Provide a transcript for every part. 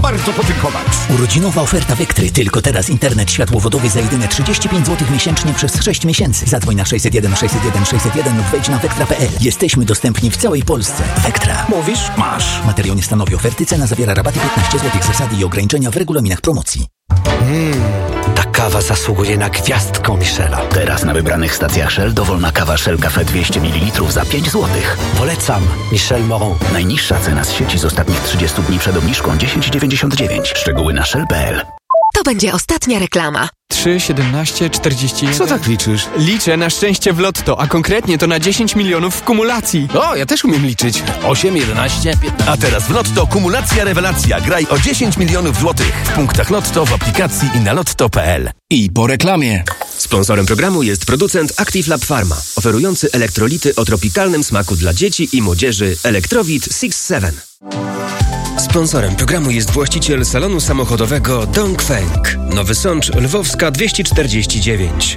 bardzo podziękować. Urodzinowa oferta Vectry. Tylko teraz internet światłowodowy za jedyne 35 zł miesięcznie przez 6 miesięcy. Zadzwoń na 601 601 601 lub wejdź na vectra.pl. Jesteśmy dostępni w całej Polsce. Vectra. Mówisz? Masz. Materiał nie stanowi oferty. Cena zawiera rabaty 15 zł. Zasady i ograniczenia w regulaminach promocji. Ta kawa zasługuje na gwiazdkę Michela. Teraz na wybranych stacjach Shell dowolna kawa Shell Cafe 200 ml za 5 zł. Polecam Michel Moron. Najniższa cena z sieci z ostatnich 30 dni przed obniżką 10,99. Szczegóły na shell.pl. To będzie ostatnia reklama. 3, 17, 41... Co tak liczysz? Liczę na szczęście w lotto, a konkretnie to na 10 milionów w kumulacji. O, ja też umiem liczyć. 8, 11, 15... A teraz w Lotto kumulacja rewelacja. Graj o 10 milionów złotych. W punktach Lotto, w aplikacji i na lotto.pl. I po reklamie. Sponsorem programu jest producent Active Lab Pharma, oferujący elektrolity o tropikalnym smaku dla dzieci i młodzieży Electrowit 6-7. Sponsorem programu jest właściciel salonu samochodowego Dongfeng. Nowy Sącz, Lwowska 249.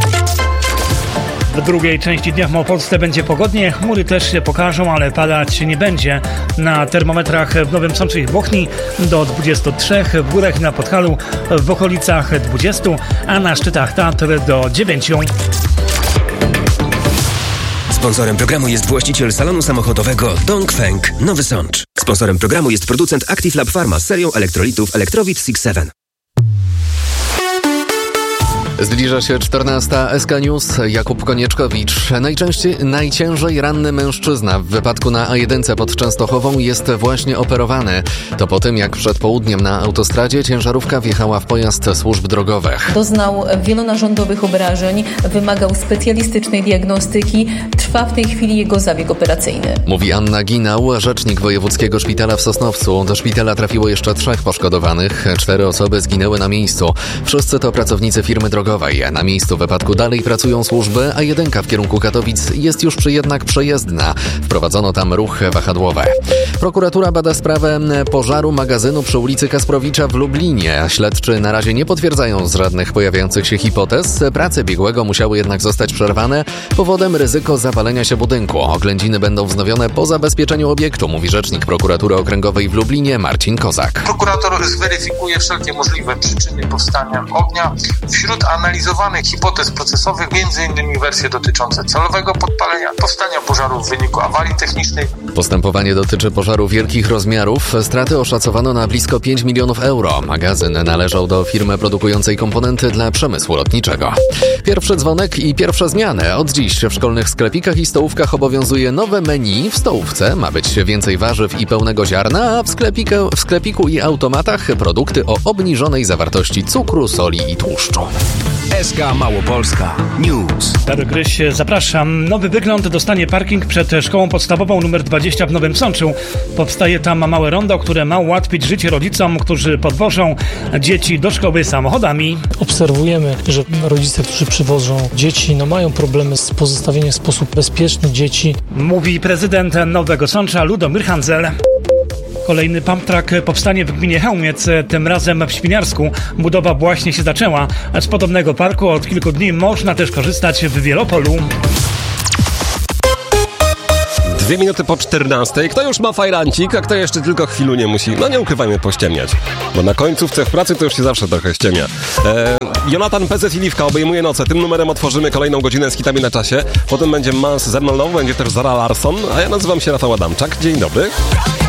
W drugiej części dnia w Małopolsce będzie pogodnie, chmury też się pokażą, ale padać nie będzie. Na termometrach w Nowym Sączu i w Bochni do 23, w górach i na Podhalu w okolicach 20, a na szczytach Tatr do 9. Sponsorem programu jest właściciel salonu samochodowego Dongfeng, Nowy Sącz. Sponsorem programu jest producent Active Lab Pharma z serią elektrolitów Electrowit 6-7. Zbliża się 14. SK News. Jakub Konieczkowicz. Najciężej ranny mężczyzna w wypadku na A1 pod Częstochową jest właśnie operowany. To po tym, jak przed południem na autostradzie ciężarówka wjechała w pojazd służb drogowych. Doznał wielonarządowych obrażeń, wymagał specjalistycznej diagnostyki. Trwa w tej chwili jego zabieg operacyjny. Mówi Anna Ginał, rzecznik Wojewódzkiego Szpitala w Sosnowcu. Do szpitala trafiło jeszcze 3 poszkodowanych. 4 osoby zginęły na miejscu. Wszyscy to pracownicy firmy drogowej. Na miejscu wypadku dalej pracują służby, a jedynka w kierunku Katowic jest już jednak przejezdna. Wprowadzono tam ruch wahadłowy. Prokuratura bada sprawę pożaru magazynu przy ulicy Kasprowicza w Lublinie. Śledczy na razie nie potwierdzają żadnych pojawiających się hipotez. Prace biegłego musiały jednak zostać przerwane. Powodem ryzyko zawalenia się budynku. Oględziny będą wznowione po zabezpieczeniu obiektu, mówi rzecznik Prokuratury Okręgowej w Lublinie Marcin Kozak. Prokurator zweryfikuje wszelkie możliwe przyczyny powstania ognia. Wśród analizowanych hipotez procesowych m.in. wersje dotyczące celowego podpalenia, powstania pożaru w wyniku awarii technicznej. Postępowanie dotyczy pożaru wielkich rozmiarów. Straty oszacowano na blisko 5 milionów euro. Magazyn należał do firmy produkującej komponenty dla przemysłu lotniczego. Pierwszy dzwonek i pierwsze zmiany. Od dziś w szkolnych sklepikach i stołówkach obowiązuje nowe menu. W stołówce ma być więcej warzyw i pełnego ziarna, a w sklepiku i automatach produkty o obniżonej zawartości cukru, soli i tłuszczu. SK Małopolska News. Dariusz Gryś, zapraszam. Nowy wygląd dostanie parking przed szkołą podstawową nr 20 w Nowym Sączu. Powstaje tam małe rondo, które ma ułatwić życie rodzicom, którzy podwożą dzieci do szkoły samochodami. Obserwujemy, że rodzice, którzy przywożą dzieci, mają problemy z pozostawieniem w sposób bezpieczny dzieci. Mówi prezydent Nowego Sącza Ludomir Handzel. Kolejny pump track powstanie w gminie Chełmiec, tym razem w Świniarsku. Budowa właśnie się zaczęła. Z podobnego parku od kilku dni można też korzystać w Wielopolu. 2 minuty po 14. Kto już ma fajrancik, a kto jeszcze tylko chwilu nie musi? No nie ukrywajmy, pościemniać. Bo na końcówce w pracy to już się zawsze trochę ściemnia. Jonathan Pezet i Liwka obejmuje noce. Tym numerem otworzymy kolejną godzinę z hitami na czasie. Potem będzie Mans ze mną, będzie też Zara Larsson, a ja nazywam się Rafał Adamczak. Dzień dobry.